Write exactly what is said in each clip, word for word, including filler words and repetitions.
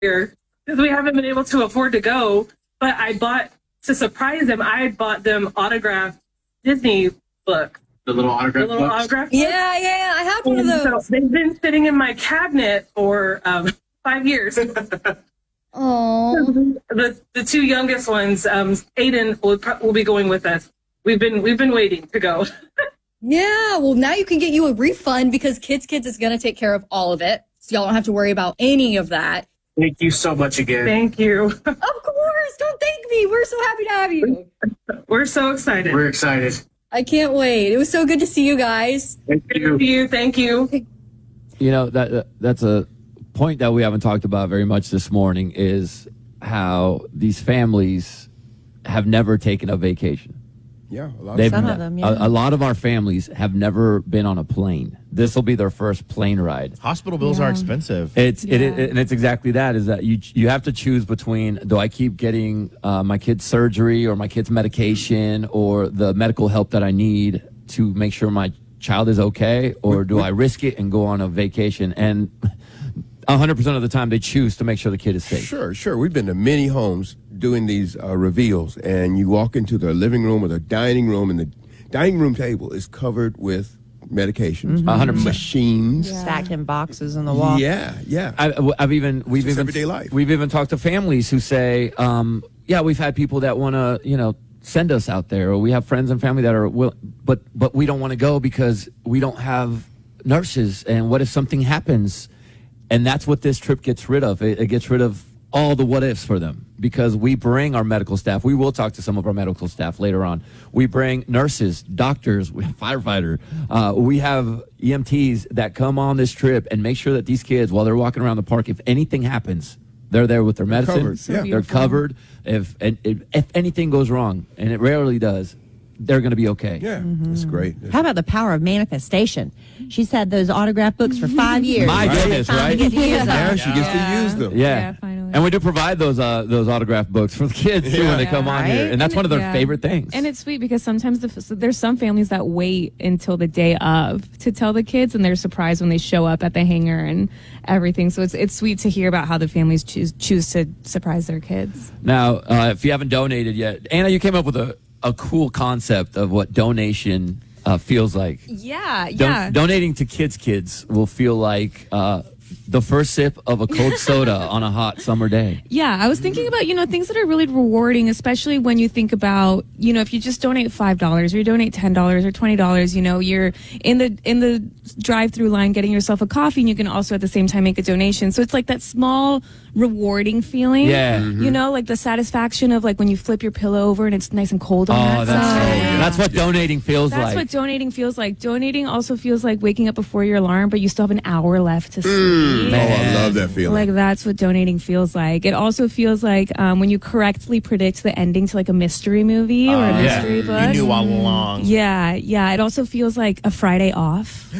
year because we haven't been able to afford to go. But I bought, to surprise them, I bought them autographed Disney books. The little autograph The little books? autograph books. Yeah, yeah, I have one of those. So they've been sitting in my cabinet for um, five years. Oh, the the two youngest ones, um, Aiden will pro- will be going with us. We've been we've been waiting to go. yeah. Well, now you can get you a refund because Kids Kids is going to take care of all of it. So y'all don't have to worry about any of that. Thank you so much again. Thank you. Of course. Don't thank me. We're so happy to have you. We're so excited. We're excited. I can't wait. It was so good to see you guys. Thank Thank you. you. Thank you. You know, that that's a point that we haven't talked about very much this morning is how these families have never taken a vacation. Yeah, a lot They've of Some ne- of them, yeah. a, a lot of our families have never been on a plane. This will be their first plane ride. Hospital bills Yeah. are expensive. It's it, Yeah. it and it's exactly that is that you you have to choose between do I keep getting uh, my kid's surgery or my kid's medication or the medical help that I need to make sure my child is okay, or do I risk it and go on a vacation? And one hundred percent of the time they choose to make sure the kid is safe. Sure, sure. We've been to many homes doing these uh, reveals, and you walk into the living room or the dining room, and the dining room table is covered with medications, one hundred percent. machines. Stacked in boxes in the wall. Yeah, yeah. I, I've even we've just even everyday life. we've even talked to families who say, um, yeah, we've had people that want to you know send us out there, or we have friends and family that are will, but but we don't want to go because we don't have nurses, and what if something happens? And that's what this trip gets rid of. It, it gets rid of all the what ifs for them because we bring our medical staff. We will talk to some of our medical staff later on. We bring nurses, doctors, we have firefighter. Uh, we have E M Ts that come on this trip and make sure that these kids, while they're walking around the park, if anything happens, they're there with their medicine. covered, So yeah. They're beautiful. covered. If, and, if if anything goes wrong, and it rarely does, they're going to be okay. Yeah, it's great. How about the power of manifestation? She's had those autograph books for five years. My Finally goodness, get right? to use them. Yeah, she gets Yeah. to use them. Yeah. Yeah, finally. And we do provide those uh, those autograph books for the kids too when they Yeah. come on here, Right? and that's one of their Yeah. favorite things. And it's sweet because sometimes the, so there's some families that wait until the day of to tell the kids, and they're surprised when they show up at the hangar and everything. So it's it's sweet to hear about how the families choose choose to surprise their kids. Now, uh, if you haven't donated yet, Anna, you came up with a, a cool concept of what donation uh, feels like. Yeah, Don- yeah. Donating to Kids Kids will feel like uh, the first sip of a cold soda on a hot summer day. Yeah, I was thinking about, you know, things that are really rewarding, especially when you think about, you know, if you just donate five dollars or you donate ten dollars or twenty dollars, you know, you're in the in the drive-through line getting yourself a coffee, and you can also at the same time make a donation. So it's like that small rewarding feeling. Yeah. You know, like the satisfaction of like when you flip your pillow over and it's nice and cold on Oh, that that's so side. good. That's what donating feels That's like. what donating feels like. Donating also feels like waking up before your alarm, but you still have an hour left to sleep. Oh, I love that feeling. Like that's what donating feels like. It also feels like um, when you correctly predict the ending to like a mystery movie or a yeah. mystery book. You knew all along. Yeah, yeah. It also feels like a Friday off,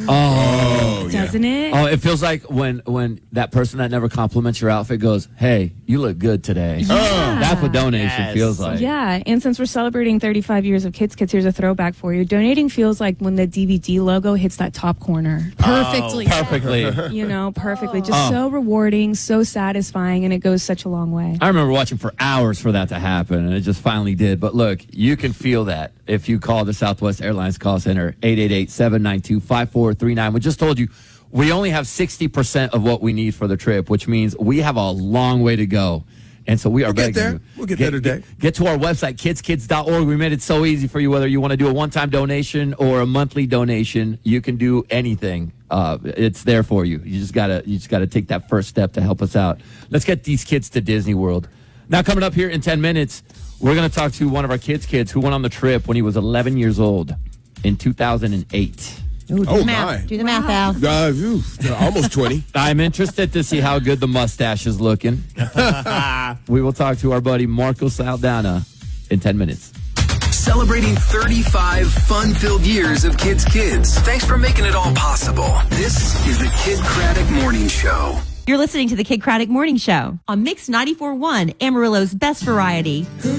oh, Oh, yeah. doesn't it? oh, it feels like when when that person that never compliments your outfit goes, "Hey, you look good today." That's what donation Yes. feels like. Yeah, and since we're celebrating thirty-five years of Kids Kids, here's a throwback for you. Donating feels like when the D V D logo hits that top corner. Perfectly. Perfectly. You know, perfectly. Just Oh. so rewarding, so satisfying, and it goes such a long way. I remember watching for hours for that to happen, and it just finally did. But look, you can feel that if you call the Southwest Airlines call center, eight eight eight, seven nine two, five four three nine. We just told you we only have sixty percent of what we need for the trip, which means we have a long way to go. And so we are We'll get begging there. you. We'll get there today. Get, get to our website, kids kids dot org. We made it so easy for you, whether you want to do a one-time donation or a monthly donation. You can do anything. Uh, it's there for you. You just gotta, you just gotta take that first step to help us out. Let's get these kids to Disney World. Now, coming up here in ten minutes, we're gonna talk to one of our kids' kids who went on the trip when he was eleven years old in two thousand eight. Ooh, do Oh, the math. my. Do the math, Al. Uh, phew, almost twenty. I'm interested to see how good the mustache is looking. We will talk to our buddy Marco Saldana in ten minutes. Celebrating thirty-five fun-filled years of Kids Kids. Thanks for making it all possible. This is the Kid Craddock Morning Show. You're listening to the Kid Craddock Morning Show on Mix ninety-four point one, Amarillo's best variety. Who